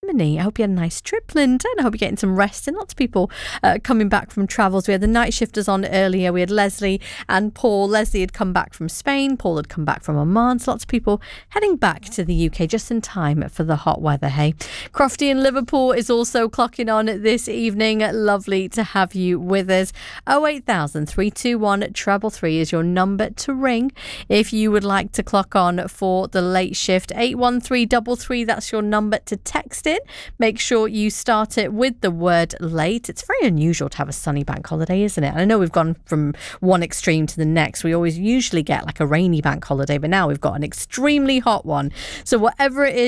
Germany. I hope you had a nice trip, Linda, and I hope you're getting some rest. And lots of people coming back from travels. We had the night shifters on earlier. We had Leslie and Paul. Leslie had come back from Spain. Paul had come back from Oman. So lots of people heading back to the UK just in time for the hot weather, hey. Crofty in Liverpool is also clocking on this evening. Lovely to have you with us. 08000 321 333 is your number to ring if you would like to clock on for the late shift. 81333, that's your number to text in. Make sure you start it with the word late. It's very unusual to have a sunny bank holiday, isn't it? And I know we've gone from one extreme to the next. We always usually get like a rainy bank holiday, but now we've got an extremely hot one. So whatever it is